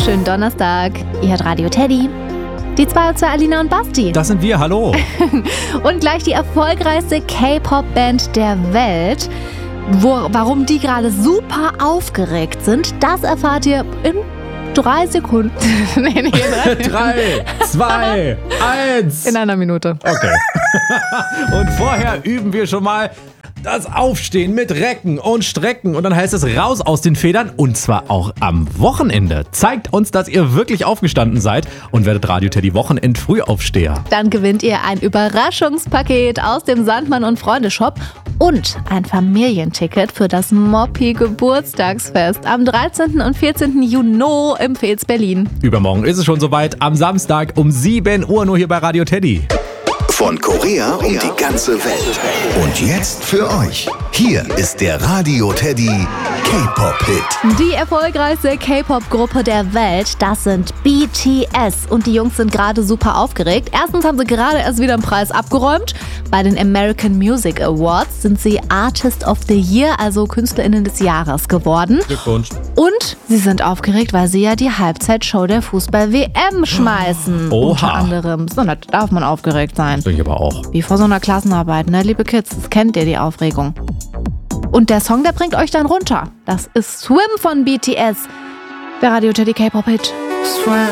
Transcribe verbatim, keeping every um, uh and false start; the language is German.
Schönen Donnerstag. Ihr hört Radio Teddy. Die zwei und zwei, Alina und Basti. Das sind wir, hallo. Und gleich die erfolgreichste K-Pop-Band der Welt. Wo, warum die gerade super aufgeregt sind, das erfahrt ihr in drei Sekunden. nee, nee, drei. Drei, zwei, eins. In einer Minute. Okay. Und vorher üben wir schon mal das Aufstehen mit Recken und Strecken. Und dann heißt es raus aus den Federn. Und zwar auch am Wochenende. Zeigt uns, dass ihr wirklich aufgestanden seid und werdet Radio Teddy Wochenend Frühaufsteher. Dann gewinnt ihr ein Überraschungspaket aus dem Sandmann und Freunde Shop und ein Familienticket für das Moppi Geburtstagsfest am dreizehnten und vierzehnten Juni im Fez Berlin. Übermorgen ist es schon soweit. Am Samstag um sieben Uhr nur hier bei Radio Teddy. Von Korea um die ganze Welt. Und jetzt für euch. Hier ist der Radio Teddy K-Pop-Hit. Die erfolgreichste K-Pop-Gruppe der Welt, das sind B T S. Und die Jungs sind gerade super aufgeregt. Erstens haben sie gerade erst wieder einen Preis abgeräumt. Bei den American Music Awards sind sie Artist of the Year, also KünstlerInnen des Jahres geworden. Glückwunsch. Und sie sind aufgeregt, weil sie ja die Halbzeitshow der Fußball-W M schmeißen. Oha. Unter anderem. So, da darf man aufgeregt sein. Bin ich aber auch. Wie vor so einer Klassenarbeit, ne, liebe Kids, das kennt ihr, die Aufregung. Und der Song, der bringt euch dann runter. Das ist Swim von B T S. Der Radio Teddy K-Pop-Hit. Swim.